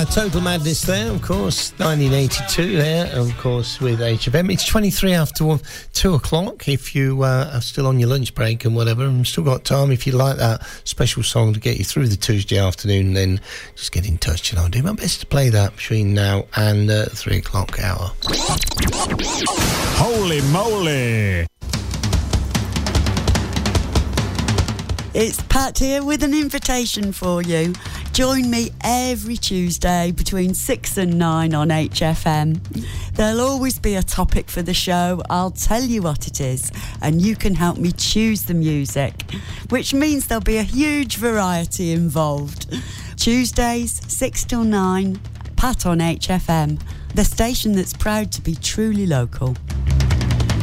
Total Madness there, of course, 1982 there, of course, with HFM. It's 23 after 2 o'clock if you are still on your lunch break and whatever, and still got time. If you like that special song to get you through the Tuesday afternoon, then just get in touch and I'll do my best to play that between now and 3 o'clock hour. Holy moly! It's Pat here with an invitation for you. Join me every Tuesday between 6 and 9 on HFM. There'll always be a topic for the show. I'll tell you what it is, and you can help me choose the music, which means there'll be a huge variety involved. Tuesdays, 6 till 9, Pat on HFM, the station that's proud to be truly local.